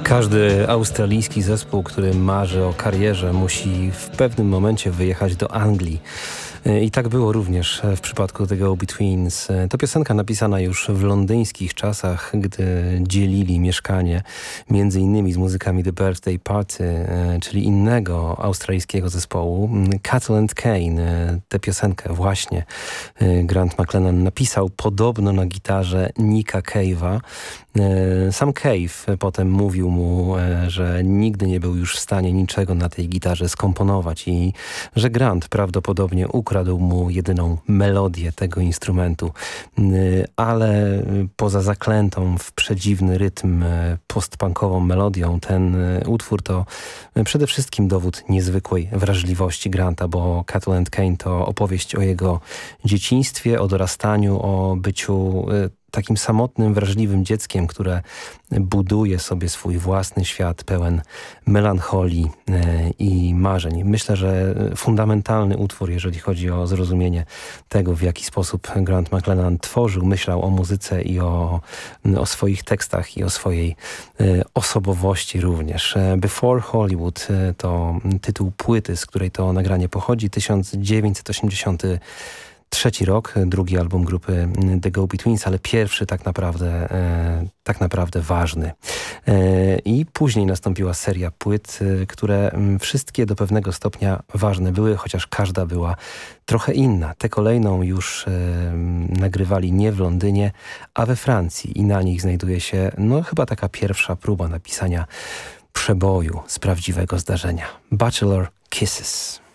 Każdy australijski zespół, który marzy o karierze, musi w pewnym momencie wyjechać do Anglii. I tak było również w przypadku The Go-Betweens. To piosenka napisana już w londyńskich czasach, gdy dzielili mieszkanie między innymi z muzykami The Birthday Party, czyli innego australijskiego zespołu. Cattle and Cane, tę piosenkę właśnie Grant McLennan napisał podobno na gitarze Nicka Cave'a. Sam Cave potem mówił mu, że nigdy nie był już w stanie niczego na tej gitarze skomponować i że Grant prawdopodobnie ukradł mu jedyną melodię tego instrumentu. Ale poza zaklętą w przedziwny rytm postpunkową melodią, ten utwór to przede wszystkim dowód niezwykłej wrażliwości Granta, bo Cattle and Cane to opowieść o jego dzieciństwie, o dorastaniu, o byciu takim samotnym, wrażliwym dzieckiem, które buduje sobie swój własny świat pełen melancholii i marzeń. Myślę, że fundamentalny utwór, jeżeli chodzi o zrozumienie tego, w jaki sposób Grant McLennan tworzył, myślał o muzyce i o swoich tekstach i o swojej osobowości również. Before Hollywood to tytuł płyty, z której to nagranie pochodzi, 1983 rok, drugi album grupy The Go-Betweens, ale pierwszy tak naprawdę ważny. I później nastąpiła seria płyt, które wszystkie do pewnego stopnia ważne były, chociaż każda była trochę inna. Tę kolejną już nagrywali nie w Londynie, a we Francji i na nich znajduje się chyba taka pierwsza próba napisania przeboju z prawdziwego zdarzenia. Bachelor Kisses.